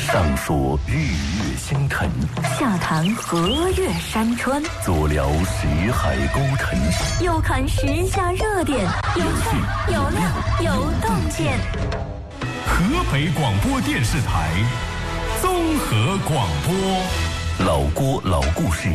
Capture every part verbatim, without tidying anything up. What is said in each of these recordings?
上说日月星辰， 下谈河岳山川， 左聊识海沟沉， 右看时下热点，有趣有料有洞见。 河北广播电视台综合广播， 老郭老故事。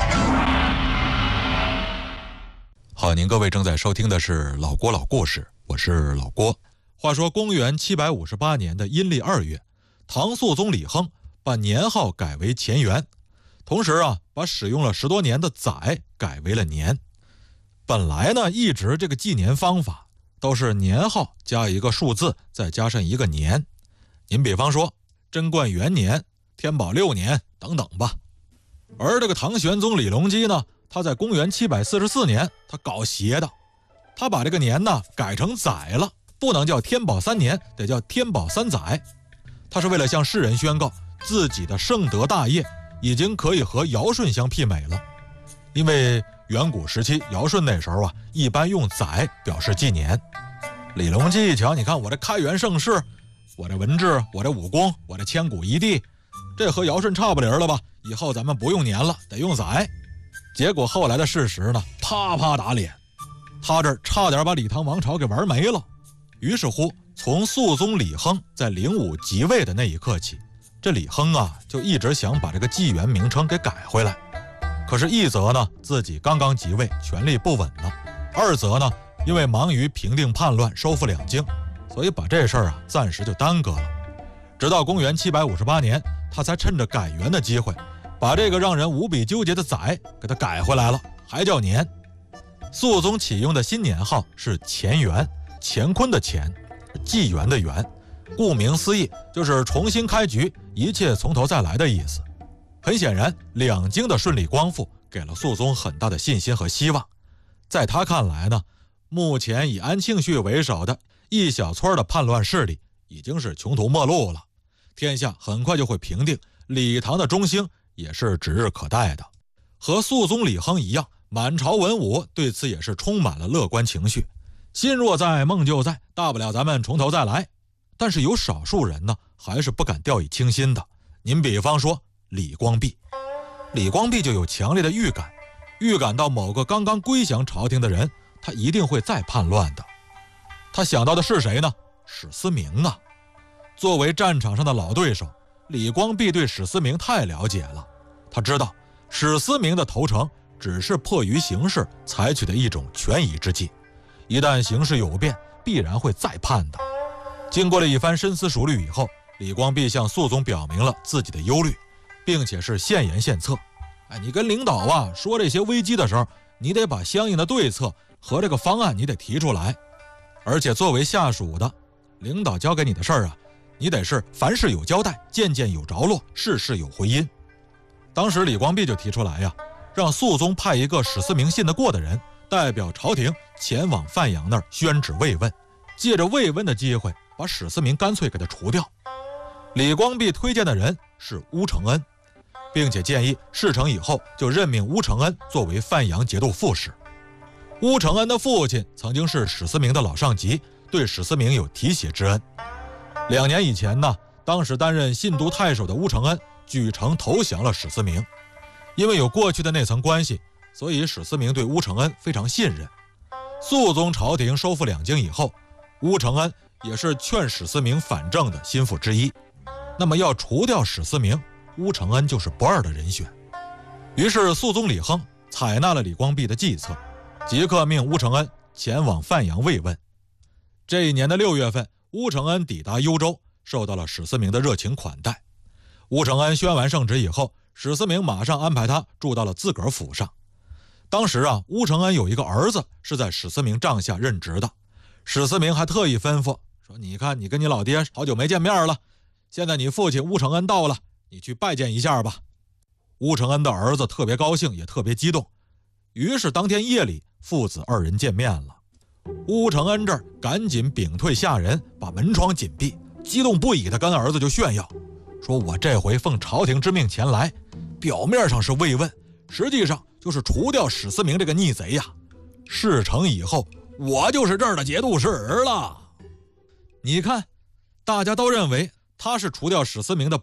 好，您各位正在收听的是老郭老故事，我是老郭。话说公元七百五十八年的阴历二月，唐肃宗李亨把年号改为乾元，同时啊，把使用了十多年的载改为了年。本来呢，一直这个纪年方法都是年号加一个数字，再加上一个年。您比方说贞观元年、天宝六年等等吧。而这个唐玄宗李隆基呢，他在公元七百四十四年，他搞邪的，他把这个年呢改成载了，不能叫天宝三年，得叫天宝三载。他是为了向世人宣告自己的圣德大业已经可以和尧舜相媲美了。因为远古时期尧舜那时候啊，一般用载表示纪年。李隆基一瞧，你看我这开元盛世，我这文治，我这武功，我这千古一帝，这和尧舜差不离了吧，以后咱们不用年了，得用载。结果后来的事实呢，啪啪打脸，他这差点把李唐王朝给玩没了。于是乎，从肃宗李亨在灵武即位的那一刻起，这李亨啊就一直想把这个纪元名称给改回来。可是一则呢，自己刚刚即位，权力不稳呢；二则呢，因为忙于平定叛乱，收复两京，所以把这事儿啊暂时就耽搁了。直到公元七百五十八年，他才趁着改元的机会，把这个让人无比纠结的载给他改回来了，还叫年。肃宗启用的新年号是乾元，乾坤的乾，纪元的元，顾名思义就是重新开局，一切从头再来的意思。很显然，两京的顺利光复给了肃宗很大的信心和希望。在他看来呢，目前以安庆绪为首的一小撮的叛乱势力已经是穷途末路了，天下很快就会平定，李唐的中兴也是指日可待的。和肃宗李亨一样，满朝文武对此也是充满了乐观情绪。心若在，梦就在，大不了咱们从头再来。但是有少数人呢，还是不敢掉以轻心的。您比方说李光弼，李光弼就有强烈的预感，预感到某个刚刚归降朝廷的人，他一定会再叛乱的。他想到的是谁呢？史思明啊。作为战场上的老对手，李光弼对史思明太了解了，他知道史思明的投诚只是迫于形势采取的一种权宜之计，一旦形势有变，必然会再叛的。经过了一番深思熟虑以后，李光弼向肃宗表明了自己的忧虑，并且是献言献策。哎，你跟领导啊说这些危机的时候，你得把相应的对策和这个方案你得提出来。而且作为下属的，领导交给你的事儿啊，你得是凡事有交代，件件有着落，事事有回音。当时李光弼就提出来呀，让肃宗派一个史思明信得过的人，代表朝廷前往范阳那儿宣旨慰问，借着慰问的机会，把史思明干脆给他除掉。李光弼推荐的人是乌承恩，并且建议事成以后就任命乌承恩作为范阳节度副使。乌承恩的父亲曾经是史思明的老上级，对史思明有提携之恩。两年以前呢，当时担任信都太守的乌承恩举城投降了史思明。因为有过去的那层关系，所以史思明对乌承恩非常信任。肃宗朝廷收复两京以后，乌承恩也是劝史思明反正的心腹之一。那么要除掉史思明，乌承恩就是不二的人选。于是肃宗李亨采纳了李光弼的计策，即刻命乌承恩前往范阳慰问。这一年的六月份，乌承恩抵达幽州，受到了史思明的热情款待。乌承恩宣完圣旨以后，史思明马上安排他住到了自个儿府上。当时啊，乌承恩有一个儿子是在史思明帐下任职的，史思明还特意吩咐说，你看你跟你老爹好久没见面了，现在你父亲乌承恩到了，你去拜见一下吧。乌承恩的儿子特别高兴，也特别激动，于是当天夜里父子二人见面了。乌承恩这儿赶紧屏退下人，把门窗紧闭，激动不已的跟儿子就炫耀说，我这回奉朝廷之命前来，表面上是慰问，实际上就是除掉史思明这个逆贼呀。事成以后，我就是这儿的节度使了。你看，大家都认为他是除掉史思明的